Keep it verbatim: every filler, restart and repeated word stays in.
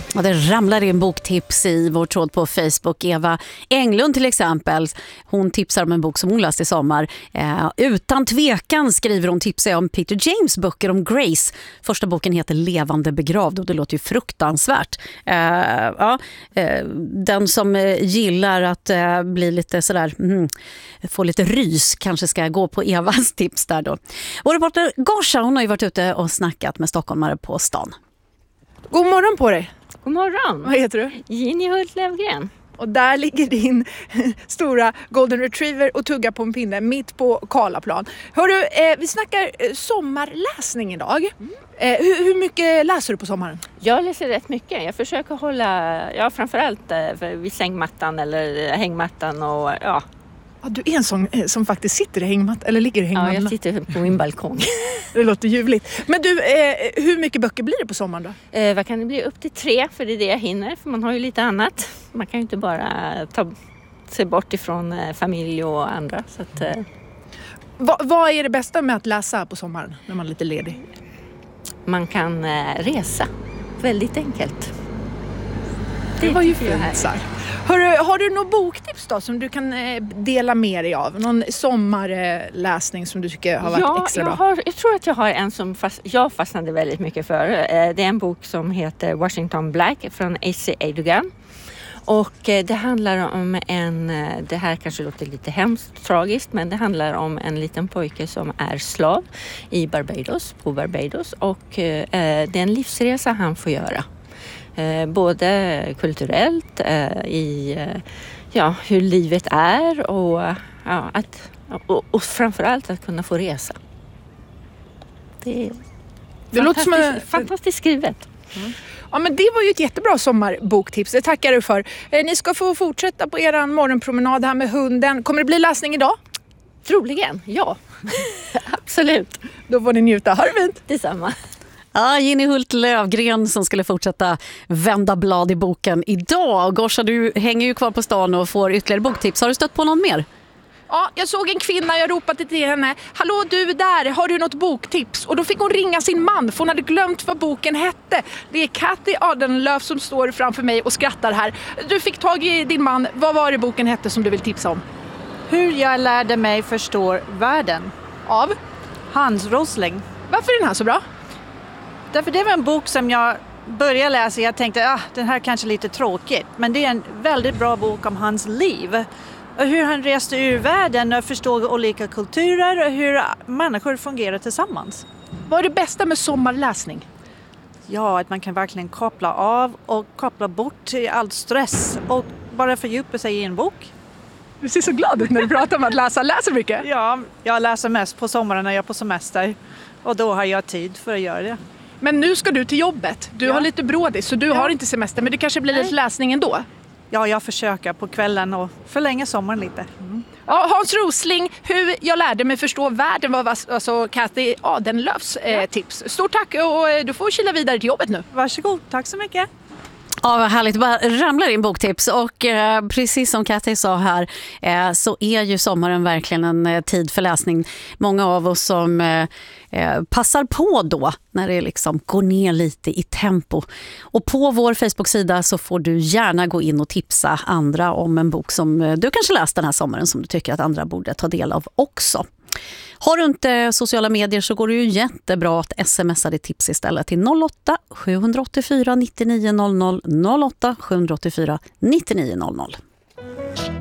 Ja, det ramlar in boktips i vår tråd på Facebook. Eva Englund till exempel, hon tipsar om en bok som hon läste i sommar. Eh, utan tvekan skriver hon tipsar om Peter James böcker om Grace. Första boken heter Levande begravd och det låter ju fruktansvärt. Eh, ja, eh, den som eh, gillar att eh, bli lite sådär, mm, få lite rys kanske ska gå på Evas tips där då. Vår reporter Gosha, hon har ju varit ute och snackat med stockholmare på stan. God morgon på dig. God morgon. Vad heter du? Ginny Hult Lövgren. Och där ligger din stora golden retriever och tuggar på en pinne mitt på Karlaplan. Hörru, eh, vi snackar eh, sommarläsning idag. Mm. Eh, hur, hur mycket läser du på sommaren? Jag läser rätt mycket. Jag försöker hålla, ja, framförallt eh, vid sängmattan eller hängmattan och ja. Ja, du är en sån eh, som faktiskt sitter i hängmattan eller ligger i hängmattan. Ja, jag sitter på min balkong. Det låter ljuvligt. Men du, eh, hur mycket böcker blir det på sommaren då? Eh, vad kan det bli? Upp till tre, för det är det jag hinner. För man har ju lite annat. Man kan ju inte bara ta sig bort ifrån eh, familj och andra. Så att, eh. Va, vad är det bästa med att läsa på sommaren när man är lite ledig? Man kan eh, resa. Väldigt enkelt. Det, det var ju fint sagt. Hörru, har du några boktips då som du kan eh, dela med dig av? Någon sommarläsning som du tycker har varit ja, extra jag bra? Har, jag tror att jag har en som fast, jag fastnade väldigt mycket för. Eh, det är en bok som heter Washington Black från A C Edogan. Och eh, det handlar om en, eh, det här kanske låter lite hemskt tragiskt, men det handlar om en liten pojke som är slav i Barbados, på Barbados. Och eh, det är en livsresa han får göra. Eh, både kulturellt, eh, i eh, ja, hur livet är och, ja, att, och, och framförallt att kunna få resa. Det är det låter som en... fantastiskt skrivet. Mm. Ja, men det var ju ett jättebra sommarboktips, det tackar du för. Eh, ni ska få fortsätta på er morgonpromenad här med hunden. Kommer det bli läsning idag? Troligen, ja. Absolut. Då får ni njuta. Ha det fint. Detsamma. Ja, Ginny Hult Lövgren som skulle fortsätta vända blad i boken idag. Gosha, du hänger ju kvar på stan och får ytterligare boktips. Har du stött på någon mer? Ja, jag såg en kvinna, jag ropade till henne. Hallå du där, har du något boktips? Och då fick hon ringa sin man för hon hade glömt vad boken hette. Det är Kathy Adenlöf som står framför mig och skrattar här. Du fick tag i din man, vad var det boken hette som du vill tipsa om? Hur jag lärde mig förstå världen. Av? Hans Rosling. Varför är den här så bra? Därför det var en bok som jag började läsa. Jag tänkte, ah, den här kanske är lite tråkigt. Men det är en väldigt bra bok om hans liv. Och hur han reste ur världen och förstod olika kulturer och hur människor fungerar tillsammans. Vad är det bästa med sommarläsning? Ja, att man kan verkligen koppla av och koppla bort all stress och bara fördjupa sig i en bok. Du ser så glad ut när du pratar om att läsa. Läser mycket? Ja, jag läser mest på sommaren när jag är på semester. Och då har jag tid för att göra det. Men nu ska du till jobbet. Du ja. har lite brådis så du ja. har inte semester. Men det kanske blir Nej. lite läsning ändå. Ja, jag försöker på kvällen och förlänga sommaren lite. Mm. Ja, Hans Rosling, hur jag lärde mig förstå världen var alltså Kathy Adenlöfs eh, tips. Stort tack och du får kila vidare till jobbet nu. Varsågod, tack så mycket. Ja, vad härligt. Bara ramlar in boktips. Och eh, precis som Kathy sa här eh, så är ju sommaren verkligen en eh, tid för läsning. Många av oss som eh, eh, passar på då när det liksom går ner lite i tempo. Och på vår Facebook-sida så får du gärna gå in och tipsa andra om en bok som eh, du kanske läst den här sommaren som du tycker att andra borde ta del av också. Har du inte sociala medier så går det ju jättebra att smsa ditt tips istället till noll åtta sju åtta fyra nio nio noll noll noll åtta sju åtta fyra nio nio noll noll.